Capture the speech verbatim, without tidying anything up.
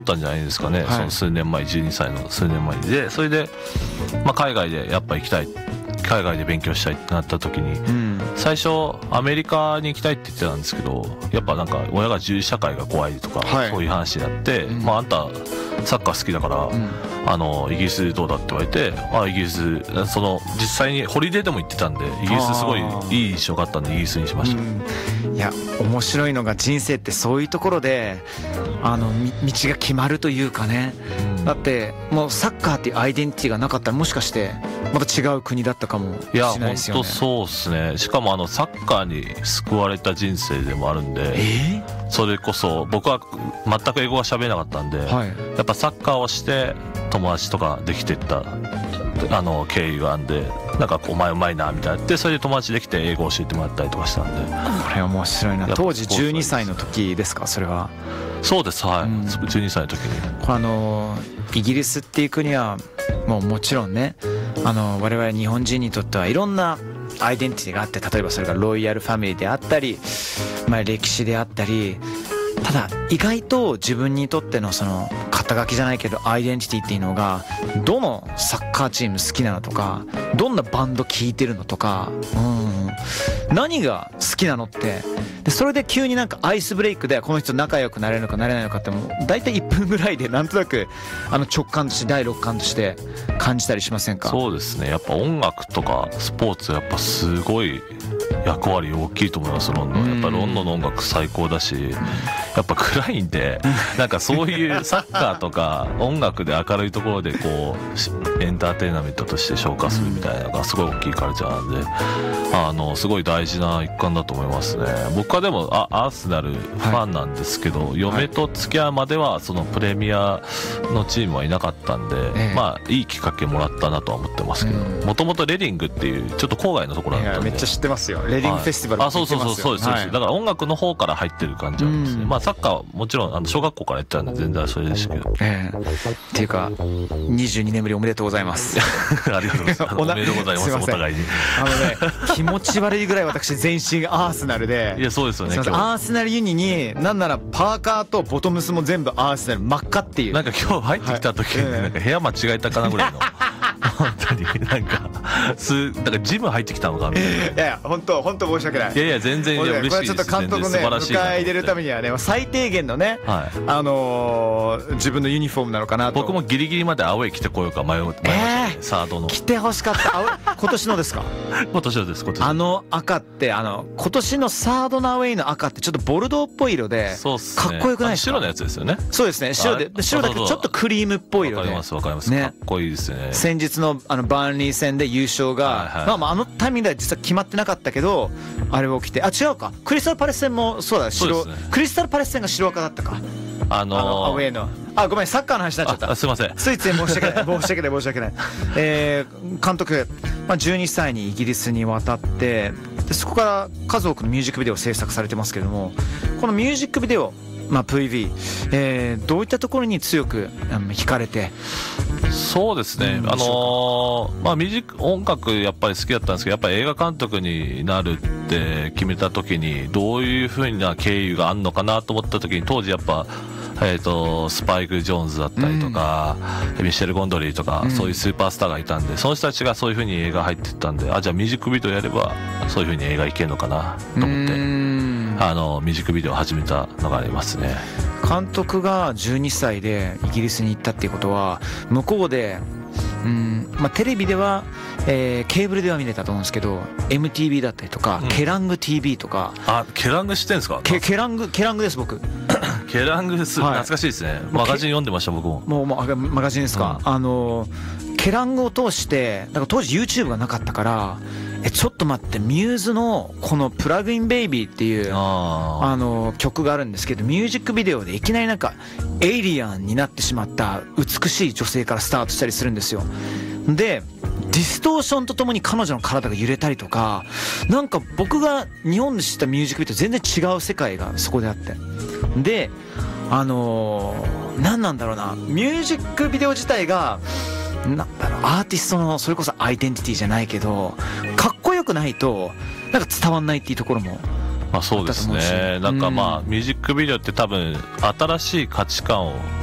たんじゃないですかね、 はい、 その数年前じゅうにさいの数年前にでそれで、まあ、海外でやっぱ行きたい海外で勉強したいってなった時に、うん、最初アメリカに行きたいって言ってたんですけどやっぱなんか親が銃社会が怖いとか、はい、そういう話になって、うんまあ、あんたサッカー好きだから、うん、あのイギリスどうだって言われてあイギリスその実際にホリデーでも行ってたんでイギリスすごいいい印象があったんでイギリスにしました、 うん、いや面白いのが人生ってそういうところであの道が決まるというかね、うん、だってもうサッカーっていうアイデンティティがなかったらもしかしてまた違う国だったかもしれないですよね。いや本当そうですね。しかもあのサッカーに救われた人生でもあるんで、 えー、それこそ僕は全く英語が喋れなかったんで、はい、やっぱサッカーをして友達とかできていったあの経緯があるんでなんかこうお前うまいなみたいなでそれで友達できて英語を教えてもらったりとかしたんでこれ面白いな。当時じゅうにさいの時ですかそれは。 そうですはい、うん、じゅうにさいの時にあのイギリスっていう国はもうもちろんねあの我々日本人にとってはいろんなアイデンティティがあって例えばそれがロイヤルファミリーであったり、まあ、歴史であったりただ意外と自分にとってのその肩書きじゃないけどアイデンティティっていうのがどのサッカーチーム好きなのとかどんなバンド聴いてるのとか、うん、何が好きなのってでそれで急になんかアイスブレイクでこの人仲良くなれるのかなれないのかってもう大体いっぷんぐらいでなんとなくあの直感として第六感として感じたりしませんか。 そうですねやっぱ音楽とかスポーツやっぱすごい役割大きいと思いますロンドンやっぱロンドンの音楽最高だしやっぱ暗いんでなんかそういうサッカーとか音楽で明るいところでこうエンターテイナメントとして消化するみたいなのがすごい大きいカルチャーなんであのすごい大事な一環だと思いますね。僕はでもあアーセナルファンなんですけど、はい、嫁と付き合うまではそのプレミアのチームはいなかったんで、ええ、まあいいきっかけもらったなとは思ってますけどもともとレディングっていうちょっと郊外のところだったんでめっちゃ知ってますよレディングフェスティバル、 はい、あそうそうそうそうです、はい、だから音楽の方から入ってる感じなんですね。まあサッカーはもちろんあの小学校からやってたんで全然それでしたけど、 ええ、っていうかにじゅうにねんぶりおめでとうございますありがとうございますおめでとうございますお互いにあのね気持ち悪いぐらい私全身アーセナルでいやそうですよね今日アーセナルユニになんならパーカーとボトムスも全部アーセナル真っ赤っていうなんか今日入ってきた時になんか部屋間違えたかなぐらいの本当になんかすだからジム入ってきたのかみたいないやいや本当本当申し訳ないいやいや全然いや嬉しいですこれちょっと監督ね迎え入れるためにはね最低限のね、はい、あのー、自分のユニフォームなのかなと僕もギリギリまでアウェイ着てこようか迷う、迷いましたね、えー、サードの着てほしかった今年のですか今年のです今年あの赤ってあの今年のサードのアウェイの赤ってちょっとボルドーっぽい色でそうっすね、 かっこよくないですか。 白のやつですよね。 そうですね白で白だけどちょっとクリームっぽい色でわかりますわかります、ね、かっこいいですね。 先日のあのバーンリー戦で優勝が、はいはい、まあまああのタイミングでは実は決まってなかったけどあれを着てあ違うかクリスタルパレス戦もそうだ白そうです、ね、クリスタルパレス戦が白赤だったかあのー、あのアウェイのあごめんサッカーの話になっちゃったすいませんついつい申し訳ない申し訳ない申し訳ない、えー、監督、まあ、じゅうにさいにイギリスに渡ってでそこから数多くのミュージックビデオを制作されてますけれどもこのミュージックビデオまあ、ブイブイ、えー、どういったところに強く惹かれて。 そうですね、あのーまあ、ミュージック音楽やっぱり好きだったんですけどやっぱり映画監督になるって決めた時にどういう風な経緯があるのかなと思った時に当時やっぱえー、とスパイク・ジョーンズだったりとか、うん、ミシェル・ゴンドリーとか、うん、そういうスーパースターがいたんでその人たちがそういう風に映画入ってったんであじゃあミュージックビデオやればそういう風に映画いけるのかなと思ってあのミュージックビデオを始めたのがありますね。 監督がじゅうにさいでイギリスに行ったっていうことは向こうでうんまあ、テレビでは、えー、ケーブルでは見れたと思うんですけど エムティービー だったりとか、うん、ケラング ティービー とかあケラング知ってんですか。 ケケラングケラングです僕ケラングです、はい、懐かしいですね。マガジン読んでました僕ももうもうマガジンですか、うん、あのケラングを通してなんか当時 YouTube がなかったからえちょっと待ってミューズのこのプラグインベイビーっていうああの曲があるんですけどミュージックビデオでいきなりなんかエイリアンになってしまった美しい女性からスタートしたりするんですよ。でディストーションとともに彼女の体が揺れたりとかなんか僕が日本で知ったミュージックビデオと全然違う世界がそこであってであのー、何なんだろうなミュージックビデオ自体がなんだろうアーティストのそれこそアイデンティティじゃないけどかっこよくないとなんか伝わんないっていうところもまあそうですね。なんかまあミュージックビデオって多分新しい価値観を